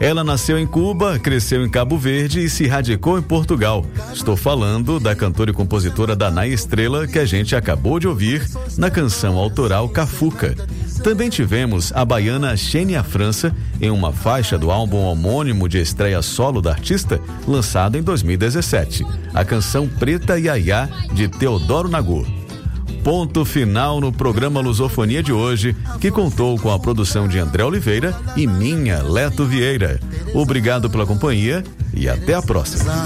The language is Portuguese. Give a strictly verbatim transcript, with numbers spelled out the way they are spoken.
Ela nasceu em Cuba, cresceu em Cabo Verde e se radicou em Portugal. Estou falando da cantora e compositora Danai Estrela, que a gente acabou de ouvir na canção autoral Cafuca. Também tivemos a baiana Xenia França em uma faixa do álbum homônimo de estreia solo da artista, lançado em dois mil e dezessete, a canção Preta Iaiá, de Teodoro Nagô. Ponto final no programa Lusofonia de hoje, que contou com a produção de André Oliveira e minha, Leto Vieira. Obrigado pela companhia e até a próxima.